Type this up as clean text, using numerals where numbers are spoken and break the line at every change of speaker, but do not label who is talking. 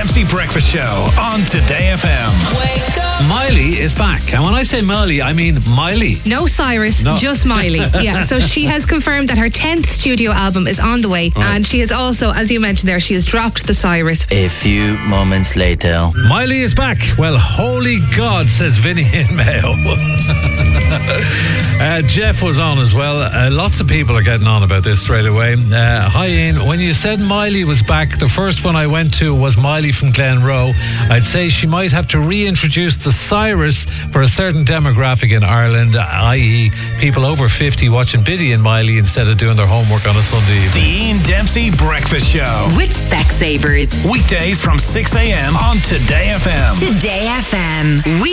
Dempsey Breakfast Show on Today FM.
Wake up.
Miley is back. And when I say Miley, I mean Miley.
No Cyrus,
No.
just Miley. Yeah, so she has confirmed that her 10th studio album is on the way. And she has also, as you mentioned there, she has dropped the Cyrus.
A few moments later.
Miley is back. Well, holy God, says Vinny in Mayo. Jeff was on as well. Lots of people are getting on about this straight away. Hi Ian, when you said Miley was back, the first one I went to was Miley from Glenroe. I'd say she might have to reintroduce the Cyrus for a certain demographic in Ireland, i.e. people over 50 watching Biddy and Miley instead of doing their homework on a Sunday evening.
The Ian Dempsey Breakfast Show.
With Specsavers.
Weekdays from 6 a.m. on Today FM.
Today FM.